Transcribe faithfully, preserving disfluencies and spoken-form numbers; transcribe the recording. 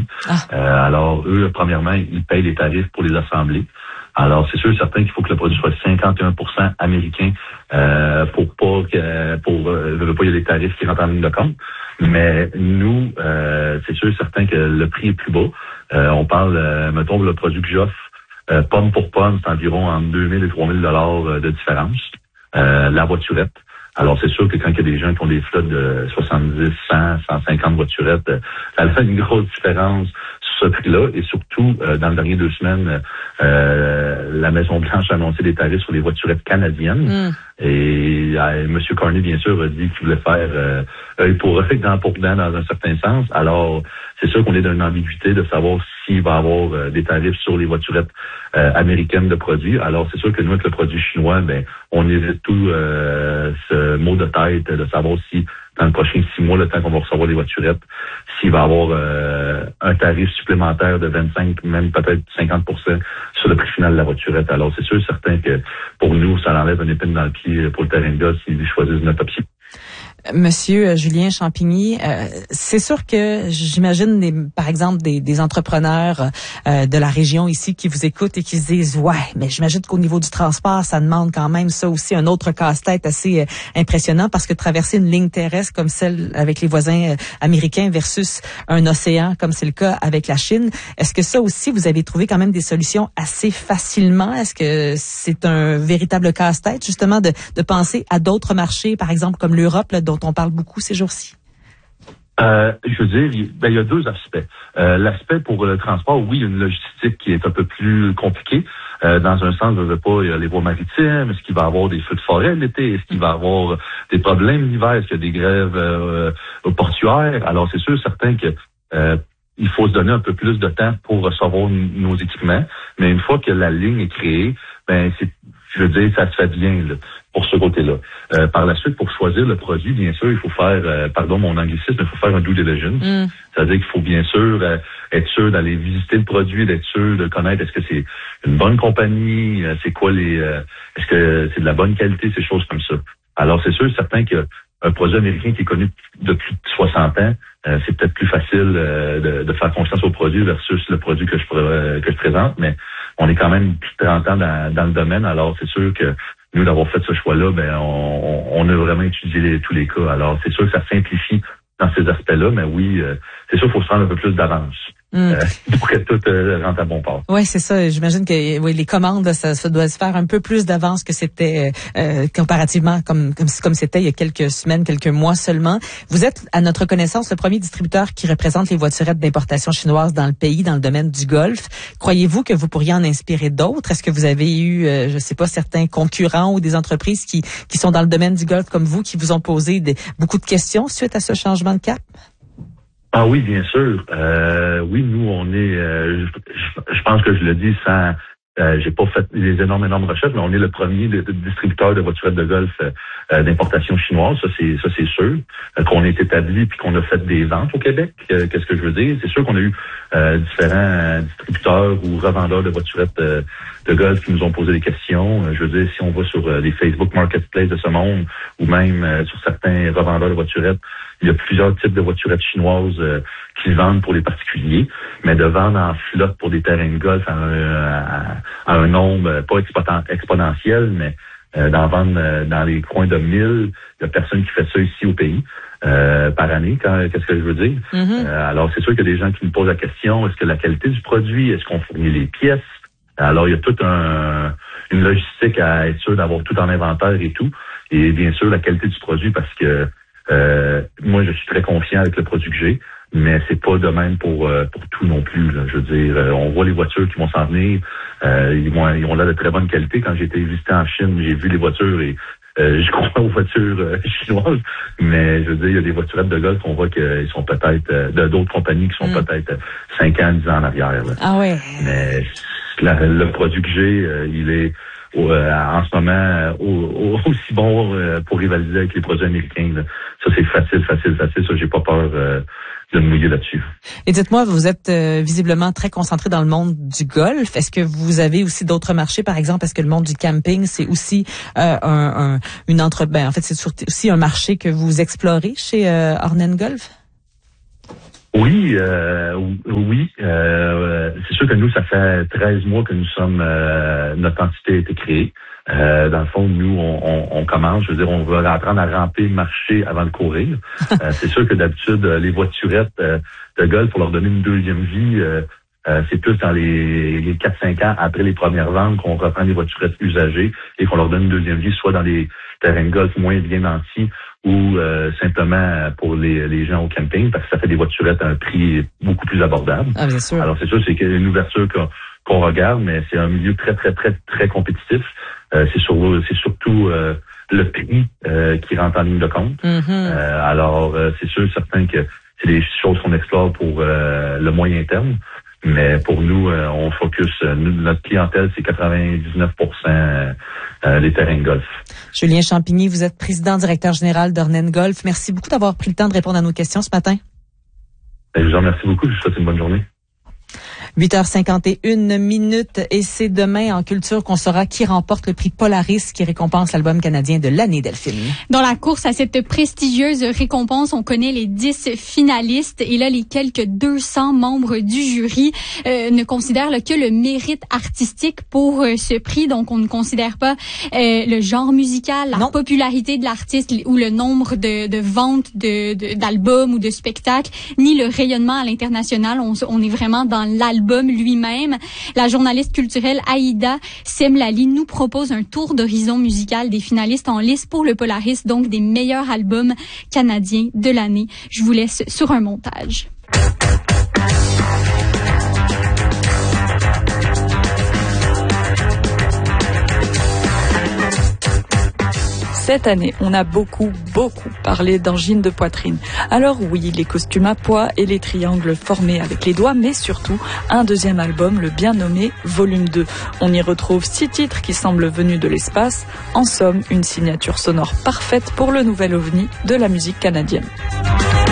Ah. Euh, alors, eux, premièrement, ils payent les tarifs pour les assemblées. Alors, c'est sûr et certain qu'il faut que le produit soit cinquante et un pour cent américain euh, pour pas que pour euh, veut pas il y a des tarifs qui rentrent en ligne de compte. Mais nous, euh, c'est sûr et certain que le prix est plus bas. Euh, on parle, euh, mettons, le produit que j'offre, euh, pomme pour pomme, c'est environ entre deux mille et trois mille dollars de différence. Euh, la voiturette. Alors, c'est sûr que quand il y a des gens qui ont des flottes de soixante-dix, cent, cent cinquante voiturettes, euh, ça fait une grosse différence sur ce prix-là. Et surtout, euh, dans les dernières deux semaines, euh, la Maison-Blanche a annoncé des tarifs sur les voiturettes canadiennes. Mm. Et euh, M. Carney, bien sûr, a dit qu'il voulait faire euh, œil pour œil, dent pour dent dans un certain sens. Alors, c'est sûr qu'on est dans une ambiguïté de savoir s'il va y avoir euh, des tarifs sur les voiturettes euh, américaines de produits. Alors, c'est sûr que nous, avec le produit chinois, ben, on évite tout euh, ce mot de tête de savoir si, dans le prochain six mois, le temps qu'on va recevoir les voiturettes, s'il va y avoir euh, un tarif supplémentaire de vingt-cinq, même peut-être cinquante pour cent sur le prix final de la voiturette. Alors, c'est sûr et certain que pour nous, ça enlève une épine dans le pied pour le terrain de golf s'ils choisissent notre option. Monsieur Julien Champigny, euh, c'est sûr que j'imagine, des, par exemple, des, des entrepreneurs euh, de la région ici qui vous écoutent et qui se disent « Ouais, mais j'imagine qu'au niveau du transport, ça demande quand même ça aussi un autre casse-tête assez euh, impressionnant parce que traverser une ligne terrestre comme celle avec les voisins euh, américains versus un océan comme c'est le cas avec la Chine, est-ce que ça aussi, vous avez trouvé quand même des solutions assez facilement? Est-ce que c'est un véritable casse-tête justement de, de penser à d'autres marchés, par exemple comme l'Europe, là, dont on parle beaucoup ces jours-ci? Euh, je veux dire, il, ben, il y a deux aspects. Euh, l'aspect pour le transport, oui, il y a une logistique qui est un peu plus compliquée. Euh, dans un sens, je ne veux pas, il y a les voies maritimes, est-ce qu'il va y avoir des feux de forêt l'été, est-ce qu'il va y avoir des problèmes l'hiver, est-ce qu'il y a des grèves euh, portuaires? Alors, c'est sûr, certain que euh, il faut se donner un peu plus de temps pour recevoir n- nos équipements, mais une fois que la ligne est créée, ben c'est je veux dire, ça se fait bien là, pour ce côté-là. Euh, par la suite, pour choisir le produit, bien sûr, il faut faire, euh, pardon mon anglicisme, il faut faire un due diligence. Mm. C'est-à-dire qu'il faut bien sûr euh, être sûr d'aller visiter le produit, d'être sûr de connaître est-ce que c'est une bonne compagnie, euh, c'est quoi les, euh, est-ce que c'est de la bonne qualité, ces choses comme ça. Alors c'est sûr, certain qu'un produit américain qui est connu depuis soixante ans, euh, c'est peut-être plus facile euh, de, de faire confiance au produit versus le produit que je euh, que je présente, mais on est quand même plus de trente ans dans, dans le domaine, alors c'est sûr que nous, d'avoir fait ce choix-là, ben on, on a vraiment étudié les, tous les cas. Alors, c'est sûr que ça simplifie dans ces aspects-là, mais oui, euh, c'est sûr qu'il faut se prendre un peu plus d'avance. Mm. Euh, pour que tout euh, rentre à bon port. Oui, c'est ça. J'imagine que oui, les commandes, là, ça, ça doit se faire un peu plus d'avance que c'était euh, comparativement comme comme comme c'était il y a quelques semaines, quelques mois seulement. Vous êtes, à notre connaissance, le premier distributeur qui représente les voiturettes d'importation chinoise dans le pays, dans le domaine du golf. Croyez-vous que vous pourriez en inspirer d'autres? Est-ce que vous avez eu, euh, je sais pas, certains concurrents ou des entreprises qui qui sont dans le domaine du golf comme vous, qui vous ont posé des, beaucoup de questions suite à ce changement de cap? Ah oui, bien sûr. Euh, oui, nous, on est, euh, je, je pense que je le dis sans, euh, j'ai pas fait des énormes, énormes recherches, mais on est le premier de, de distributeur de voiturettes de golf euh, d'importation chinoise. Ça, c'est, ça, c'est sûr. Euh, qu'on est établi puis qu'on a fait des ventes au Québec. Euh, qu'est-ce que je veux dire? C'est sûr qu'on a eu euh, différents distributeurs ou revendeurs de voiturettes euh, de golf qui nous ont posé des questions. Euh, je veux dire, si on va sur euh, les Facebook Marketplace de ce monde ou même euh, sur certains revendeurs de voiturettes, il y a plusieurs types de voiturettes chinoises euh, qui vendent pour les particuliers, mais de vendre en flotte pour des terrains de golf à un, à, à un nombre pas exponen- exponentiel, mais euh, d'en vendre euh, dans les coins de mille. Il y a personne qui fait ça ici au pays euh, par année. Quand, qu'est-ce que je veux dire? Mm-hmm. Euh, alors, c'est sûr qu'il y a des gens qui nous posent la question, est-ce que la qualité du produit, est-ce qu'on fournit les pièces? Alors, il y a toute un, une logistique à être sûr d'avoir tout en inventaire et tout. Et bien sûr, la qualité du produit parce que Euh, moi, je suis très confiant avec le produit que j'ai, mais c'est pas de même pour euh, pour tout non plus. Là. Je veux dire, euh, on voit les voitures qui vont s'en venir. Euh, ils vont ils ont là de très bonne qualité. Quand j'ai été visité en Chine, j'ai vu les voitures et euh, je crois aux voitures euh, chinoises. Mais je veux dire, il y a des voiturettes de golf qu'on voit qu'ils sont peut-être euh, de d'autres compagnies qui sont mm. peut-être cinq ans, dix ans en arrière. Là. Ah ouais. Mais la, le produit que j'ai, euh, il est Euh, en ce moment euh, aussi bon euh, pour rivaliser avec les produits américains. Là. Ça, c'est facile, facile, facile. Ça, j'ai pas peur euh, de me mouiller là-dessus. Et dites-moi, vous êtes euh, visiblement très concentré dans le monde du golf. Est-ce que vous avez aussi d'autres marchés, par exemple? Est-ce que le monde du camping, c'est aussi euh, un, un, une entre... Ben, en fait, c'est aussi un marché que vous explorez chez euh, Hornen Golf? Oui, euh, oui. oui, euh, c'est sûr que nous, ça fait treize mois que nous sommes, euh, notre entité a été créée. Euh, dans le fond, nous, on, on, on commence, je veux dire, on va apprendre à ramper, marcher avant de courir. euh, c'est sûr que d'habitude, les voiturettes euh, de golf, pour leur donner une deuxième vie, euh, euh, c'est plus dans les, les quatre cinq ans après les premières ventes qu'on reprend les voiturettes usagées et qu'on leur donne une deuxième vie, soit dans les terrains de golf moins bien nantis ou euh, simplement pour les, les gens au camping, parce que ça fait des voiturettes à un prix beaucoup plus abordable. Ah, bien sûr. Alors, c'est sûr, c'est une ouverture qu'on, qu'on regarde, mais c'est un milieu très, très, très, très compétitif. Euh, c'est, sur, c'est surtout euh, le prix euh, qui rentre en ligne de compte. Mm-hmm. Euh, alors, euh, c'est sûr, certain que c'est des choses qu'on explore pour euh, le moyen terme. Mais pour nous, euh, on focus, euh, notre clientèle, c'est quatre-vingt-dix-neuf pour cent euh, euh, les terrains de golf. Julien Champigny, vous êtes président directeur général d'Ornen Golf. Merci beaucoup d'avoir pris le temps de répondre à nos questions ce matin. Ben, je vous remercie beaucoup. Je vous souhaite une bonne journée. huit heures cinquante et une minutes et c'est demain en culture qu'on saura qui remporte le prix Polaris qui récompense l'album canadien de l'année, Delphine. Dans la course à cette prestigieuse récompense, on connaît les dix finalistes et là, les quelques deux cents membres du jury euh, ne considèrent là, que le mérite artistique pour euh, ce prix. Donc, on ne considère pas euh, le genre musical, la non. popularité de l'artiste ou le nombre de, de ventes de, de, d'albums ou de spectacles, ni le rayonnement à l'international. On, on est vraiment dans l'album lui-même. La journaliste culturelle Aïda Semlali nous propose un tour d'horizon musical des finalistes en lice pour le Polaris, donc des meilleurs albums canadiens de l'année. Je vous laisse sur un montage. Cette année, on a beaucoup, beaucoup parlé d'angine de poitrine. Alors oui, les costumes à pois et les triangles formés avec les doigts, mais surtout un deuxième album, le bien nommé Volume deux. On y retrouve six titres qui semblent venus de l'espace. En somme, une signature sonore parfaite pour le nouvel ovni de la musique canadienne.